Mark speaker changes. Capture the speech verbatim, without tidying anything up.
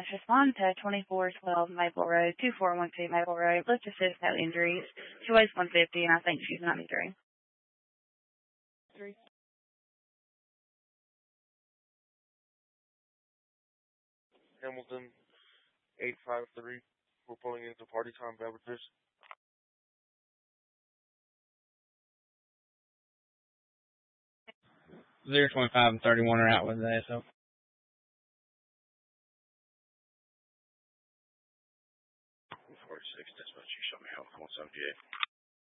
Speaker 1: dispatch, respond to twenty-four twelve Maple Road, two four one two Maple Road. Lift assist, no injuries. She weighs one fifty, and I think she's ninety-three.
Speaker 2: Three.
Speaker 3: Hamilton, eight five three. We're pulling into Party Time Beverages.
Speaker 4: zero twenty-five and thirty-one are out with that, so.
Speaker 3: forty-six, that's what you showed me. One seventy-eight.